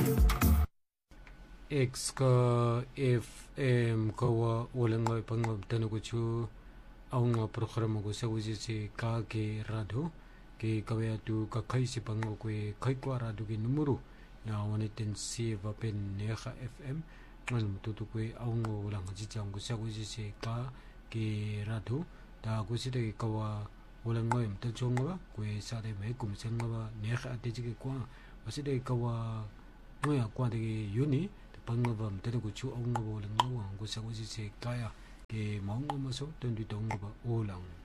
X ka FM kawa walang pangab tanu ko chu aung programa ko sa uji si ka ke radio ke kawaya tu ka kai si pango ko kai ko radio ke numero ya wani ten si va pen neha FM ngal tu ko aung walang ji chang ko sa uji si ka ke radio ta ko si de kawa walang ngoy mta chong ba ko sa de me kum sen ba neha ate ji ko wasi de kawa ngoy kwa de yuni 방법은 되고 주 옹고 올랑 옹고 사고지 제 가야 게 멍고 마서 던디 동고 올랑